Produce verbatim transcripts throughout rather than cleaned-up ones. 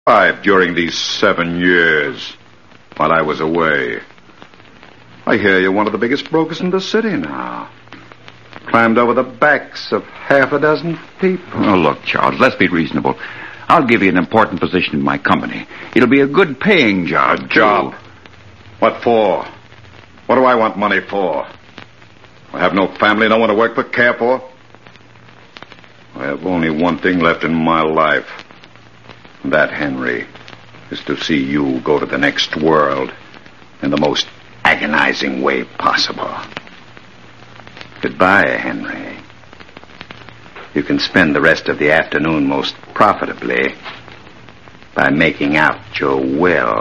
survived during these seven years while I was away. I hear you're one of the biggest brokers in the city now. Climbed over the backs of half a dozen people. Oh, look, Charles, let's be reasonable. I'll give you an important position in my company. It'll be a good-paying job. A job? Too. What for? What do I want money for? I have no family, no one to work for, care for. I have only one thing left in my life. That, Henry, is to see you go to the next world in the most agonizing way possible. Goodbye, Henry. You can spend the rest of the afternoon most profitably by making out your will.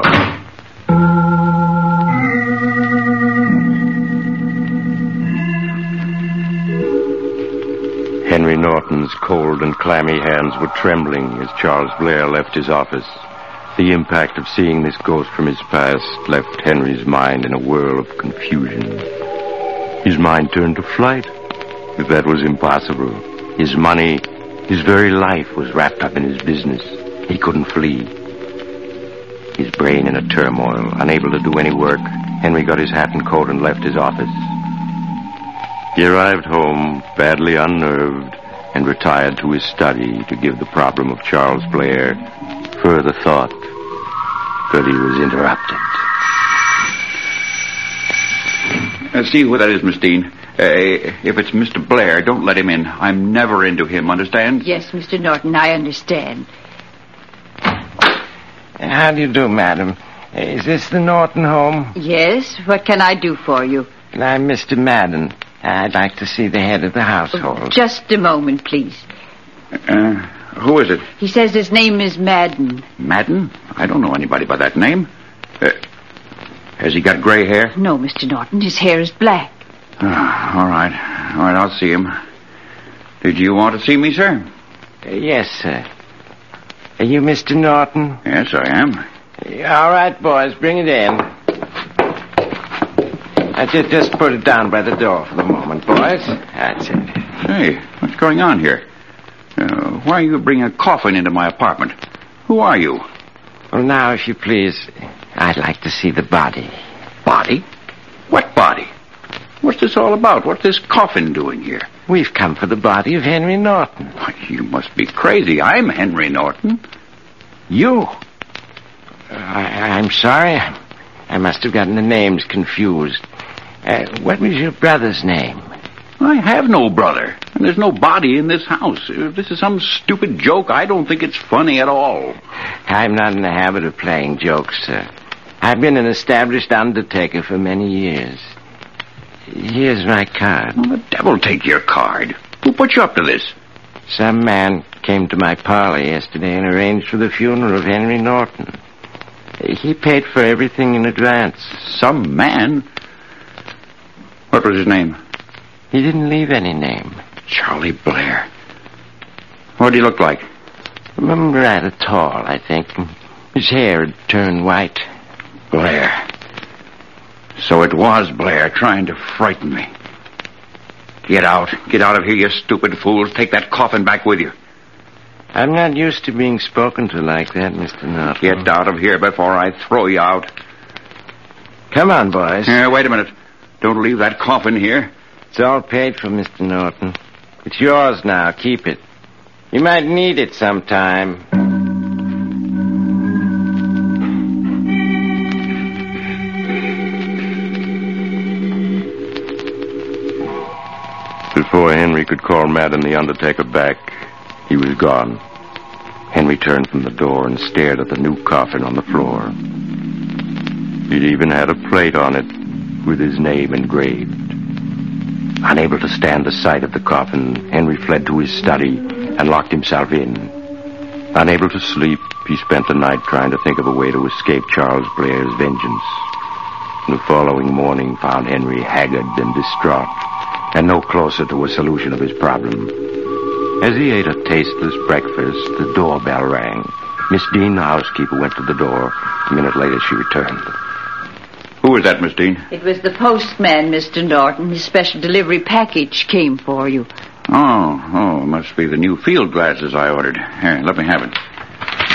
Henry Norton's cold and clammy hands were trembling as Charles Blair left his office. The impact of seeing this ghost from his past left Henry's mind in a whirl of confusion. His mind turned to flight. But that was impossible. His money, his very life was wrapped up in his business. He couldn't flee. His brain in a turmoil, unable to do any work, Henry got his hat and coat and left his office. He arrived home, badly unnerved, and retired to his study to give the problem of Charles Blair further thought. But he was interrupted. Uh, see who that is, Miss Dean. Uh, if it's Mister Blair, don't let him in. I'm never into him, understand? Yes, Mister Norton, I understand. How do you do, madam? Is this the Norton home? Yes, what can I do for you? I'm Mister Madden. I'd like to see the head of the household. Just a moment, please. Uh, who is it? He says his name is Madden. Madden? I don't know anybody by that name. Uh, has he got gray hair? No, Mister Norton, his hair is black. Ah, all right. All right, I'll see him. Did you want to see me, sir? Uh, yes, sir. Are you Mister Norton? Yes, I am. All right, boys, bring it in. I just, just put it down by the door for the moment, boys. That's it. Hey, what's going on here? Uh, why are you bringing a coffin into my apartment? Who are you? Well, now, if you please, I'd like to see the body. Body? What body? What's this all about? What's this coffin doing here? We've come for the body of Henry Norton. You must be crazy. I'm Henry Norton. You? Uh, I, I'm sorry. I must have gotten the names confused. Uh, what was your brother's name? I have no brother, and there's no body in this house. If this is some stupid joke, I don't think it's funny at all. I'm not in the habit of playing jokes, sir. I've been an established undertaker for many years. Here's my card. Well, the devil take your card. Who put you up to this? Some man came to my parlor yesterday and arranged for the funeral of Henry Norton. He paid for everything in advance. Some man? What was his name? He didn't leave any name. Charlie Blair. What did he look like? Remember, rather tall, I think. His hair had turned white. Blair. So it was Blair trying to frighten me. Get out. Get out of here, you stupid fools. Take that coffin back with you. I'm not used to being spoken to like that, Mister Norton. Get out of here before I throw you out. Come on, boys. Uh, wait a minute. Don't leave that coffin here. It's all paid for, Mister Norton. It's yours now. Keep it. You might need it sometime. Before Henry could call Madden the undertaker back, he was gone. Henry turned from the door and stared at the new coffin on the floor. It even had a plate on it with his name engraved. Unable to stand the sight of the coffin, Henry fled to his study and locked himself in. Unable to sleep, he spent the night trying to think of a way to escape Charles Blair's vengeance. The following morning found Henry haggard and distraught, and no closer to a solution of his problem. As he ate a tasteless breakfast, the doorbell rang. Miss Dean, the housekeeper, went to the door. A minute later, she returned. Who was that, Miss Dean? It was the postman, Mister Norton. His special delivery package came for you. Oh, oh, must be the new field glasses I ordered. Here, let me have it.